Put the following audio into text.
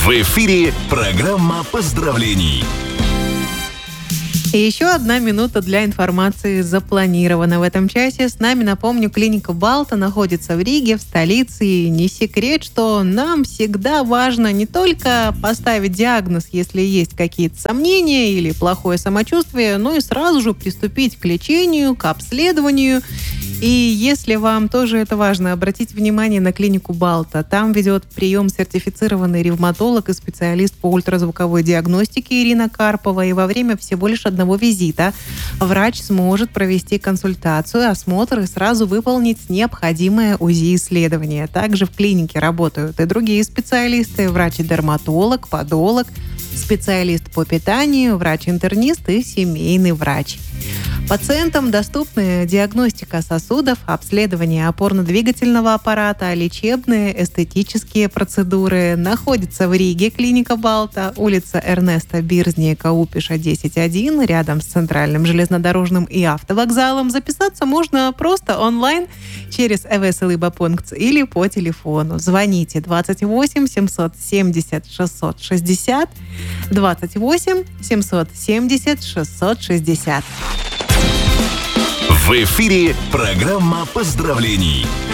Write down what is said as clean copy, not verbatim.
В эфире программа поздравлений. И еще 1 минута для информации запланирована в этом часе. С нами, напомню, клиника Балта находится в Риге, в столице. И не секрет, что нам всегда важно не только поставить диагноз, если есть какие-то сомнения или плохое самочувствие, но и сразу же приступить к лечению, к обследованию. И если вам тоже это важно, обратите внимание на клинику Балта. Там ведет прием сертифицированный ревматолог и специалист по ультразвуковой диагностике Ирина Карпова. И во время всего лишь одного визита врач сможет провести консультацию, осмотр и сразу выполнить необходимое УЗИ-исследование. Также в клинике работают и другие специалисты: врач-дерматолог, подолог, специалист по питанию, врач-интернист и семейный врач. Пациентам доступны диагностика сосудов, обследование опорно-двигательного аппарата, лечебные, эстетические процедуры. Находится в Риге клиника Балта, улица Эрнеста Бирзния-Каупиша, 10-1, рядом с центральным железнодорожным и автовокзалом. Записаться можно просто онлайн через ЭВС-Либо.Пункт или по телефону. Звоните 28 770 660, 28 770 660. В эфире программа поздравлений.